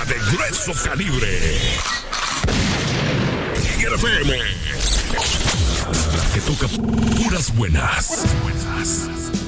de grueso calibre. Tigre FM. La que toca puras buenas.